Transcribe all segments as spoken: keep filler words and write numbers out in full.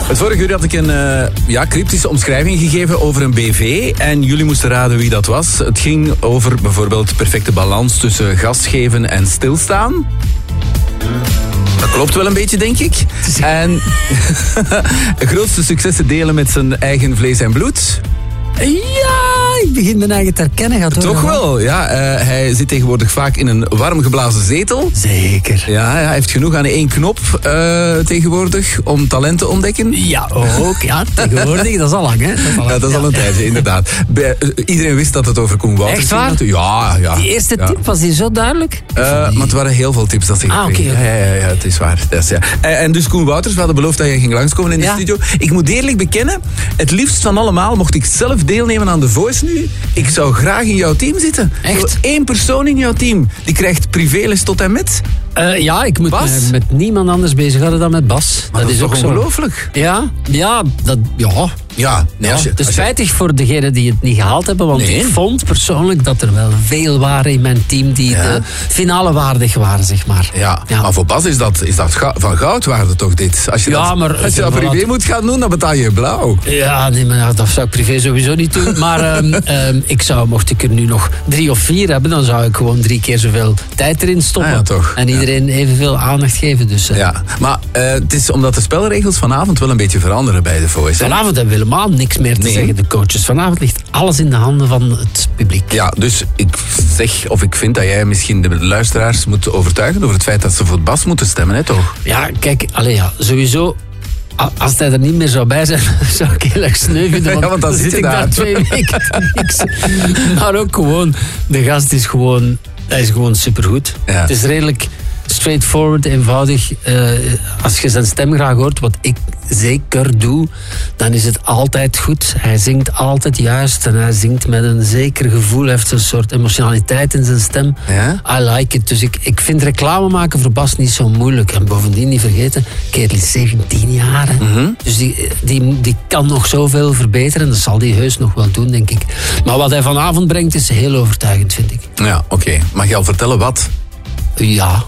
Het vorige uur had ik een uh, ja, cryptische omschrijving gegeven over een B V. En jullie moesten raden wie dat was. Het ging over bijvoorbeeld perfecte balans tussen gas geven en stilstaan. Dat klopt wel een beetje, denk ik. En de grootste successen delen met zijn eigen vlees en bloed. Ja, ik begin mijn eigen te herkennen. Gaat Toch wel, ja. Uh, hij zit tegenwoordig vaak in een warm geblazen zetel. Zeker. Ja, hij heeft genoeg aan één knop uh, tegenwoordig om talent te ontdekken. Ja, ook. Ja, tegenwoordig. Dat is al lang, hè. Dat is al, lang. Ja, dat is al een ja. tijdje, inderdaad. Bij, uh, iedereen wist dat het over Koen Wouters ging. Echt waar? Ja, ja. Die eerste ja. tip, was die zo duidelijk? Uh, die... Maar het waren heel veel tips dat ze ah, gekregen. Okay, okay. Ja, ja, ja, het is waar. Dat is, ja. En, en dus Koen Wouters, we hadden beloofd dat jij ging langskomen in de ja. studio. Ik moet eerlijk bekennen, het liefst van allemaal mocht ik zelf deelnemen aan The Voice nu. Ik zou graag in jouw team zitten. Echt? Eén persoon in jouw team. Die krijgt privéles tot en met. Uh, ja, ik moet me met niemand anders bezighouden dan met Bas. Maar dat, dat is ook ongelooflijk. Ja, ja, dat, ja. Ja, nee, als je, het is als je... spijtig voor degenen die het niet gehaald hebben, want nee. ik vond persoonlijk dat er wel veel waren in mijn team die ja. de finale waardig waren, zeg maar. Ja, ja. Maar voor Bas is dat, is dat ga- van goud waarde toch dit? Als je ja, dat, maar, als je dat privé laat... moet gaan doen, dan betaal je blauw. Ja, nee, maar dat zou ik privé sowieso niet doen. Maar um, um, ik zou, mocht ik er nu nog drie of vier hebben, dan zou ik gewoon drie keer zoveel tijd erin stoppen. Ah, ja, toch. En iedereen ja. evenveel aandacht geven. Dus, uh. Ja, maar uh, het is omdat de spelregels vanavond wel een beetje veranderen bij The Voice. Hè? Vanavond hebben we helemaal niks meer te nee. zeggen, de coaches. Vanavond ligt alles in de handen van het publiek. Ja, dus ik zeg of ik vind dat jij misschien de luisteraars moet overtuigen over het feit dat ze voor Bas moeten stemmen, hè, toch? Ja, kijk, allee, ja, sowieso... Als hij er niet meer zou bij zijn, zou ik heel erg sneu vinden. Want, ja, want dan, dan zit ik daar, daar twee weken niks. Maar ook gewoon, de gast is gewoon, hij is gewoon supergoed. Ja. Het is redelijk straightforward, eenvoudig. Uh, als je zijn stem graag hoort, wat ik zeker doe, dan is het altijd goed. Hij zingt altijd juist en hij zingt met een zeker gevoel. Hij heeft een soort emotionaliteit in zijn stem. Ja? I like it. Dus ik, ik vind reclame maken voor Bas niet zo moeilijk. En bovendien niet vergeten, Kerel is zeventien jaar. Hè? Mm-hmm. Dus die, die, die kan nog zoveel verbeteren. Dat zal die heus nog wel doen, denk ik. Maar wat hij vanavond brengt is heel overtuigend, vind ik. Ja, oké. Okay. Mag je al vertellen wat? Ja...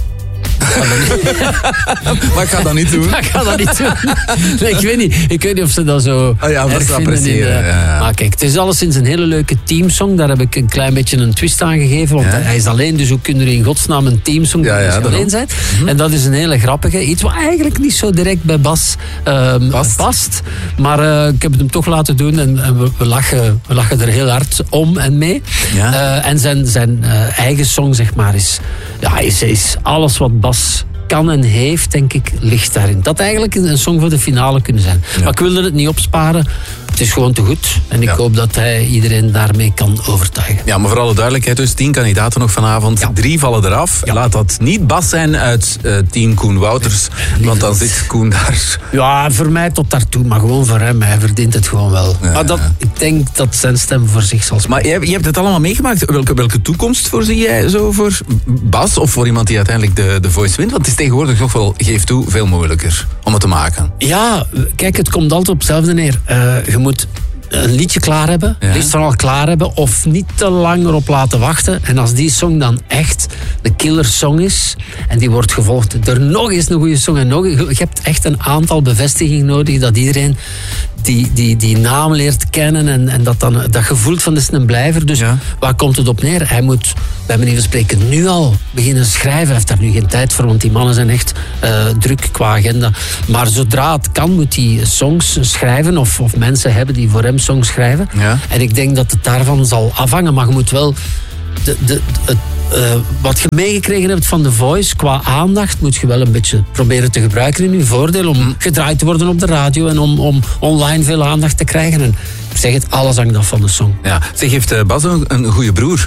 maar ik ga dat niet doen. Maar ik ga dat niet doen. Nee, ik weet niet. Ik weet niet of ze dat zo oh ja, erg vinden. In de... ja, ja. Maar kijk, het is alleszins een hele leuke teamsong. Daar heb ik een klein beetje een twist aan gegeven. Want ja. hij is alleen, dus hoe kun je in godsnaam een teamsong doen ja, ja, als je alleen bent? Mm-hmm. En dat is een hele grappige. Iets wat eigenlijk niet zo direct bij Bas um, past. past. Maar uh, ik heb het hem toch laten doen. En, en we, we, lachen, we lachen er heel hard om en mee. Ja. Uh, en zijn, zijn uh, eigen song, zeg maar, is, ja, is, is alles wat Bas kan en heeft, denk ik, ligt daarin. Dat eigenlijk een song voor de finale kunnen zijn. Ja. Maar ik wilde het niet opsparen. Het is gewoon te goed. En ik ja. hoop dat hij iedereen daarmee kan overtuigen. Ja, maar voor alle duidelijkheid, dus tien kandidaten nog vanavond. Ja. Drie vallen eraf. Ja. Laat dat niet Bas zijn uit uh, team Koen Wouters. Nee, want dan zit Koen daar. Ja, voor mij tot daartoe. Maar gewoon voor hem. Hij verdient het gewoon wel. Ja, maar dat, ja. ik denk dat zijn stem voor zich zal spelen. Maar je, je hebt het allemaal meegemaakt. Welke, welke toekomst voorzie jij zo voor Bas? Of voor iemand die uiteindelijk de, de Voice wint? Want het is tegenwoordig toch wel, geef toe, veel moeilijker om het te maken. Ja, kijk, het komt altijd op hetzelfde neer. Uh, je moet een liedje klaar hebben, ja. liefst van al klaar hebben, of niet te lang erop laten wachten. En als die song dan echt de killer song is, en die wordt gevolgd door nog eens een goede song, en nog, je hebt echt een aantal bevestigingen nodig dat iedereen die, die, die naam leert kennen en, en dat, dan, dat gevoel van de is een blijver. Dus ja. waar komt het op neer? Hij moet, bij manier van spreken, nu al beginnen schrijven. Hij heeft daar nu geen tijd voor, want die mannen zijn echt uh, druk qua agenda. Maar zodra het kan, moet hij songs schrijven of, of mensen hebben die voor hem songs schrijven. Ja. En ik denk dat het daarvan zal afhangen. Maar je moet wel de, de, het, uh, wat je meegekregen hebt van The Voice qua aandacht moet je wel een beetje proberen te gebruiken in je voordeel om mm. gedraaid te worden op de radio en om, om online veel aandacht te krijgen. En ik zeg het, alles hangt af van de song. Ja. Zeg, heeft uh, Bas een, een goede broer?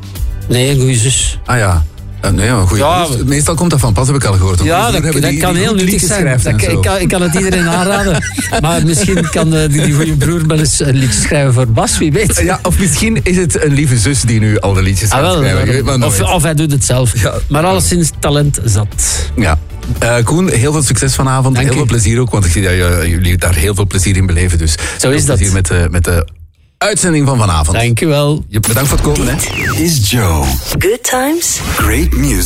Nee, een goede zus. Ah ja. Uh, nee, een goede ja, broer. Meestal komt dat van Pas, heb ik al gehoord. Ja, dat, dat die, kan die heel nuttig zijn. Dat, ik, kan, ik kan het iedereen aanraden. Maar misschien kan de, die, die goede broer wel eens een liedje schrijven voor Bas, wie weet. Ja, of misschien is het een lieve zus die nu al de liedjes gaat ah, wel, schrijven. Maar of, of hij doet het zelf. Ja. Maar alleszins talent zat. Ja. Uh, Koen, heel veel succes vanavond. Dank heel u. veel plezier ook, want ik zie dat jullie daar heel veel plezier in beleven. Dus zo is dat. Plezier met de, met de uitzending van vanavond. Dank u wel. Bedankt voor het komen. Dit is Joe. Good times. Great music.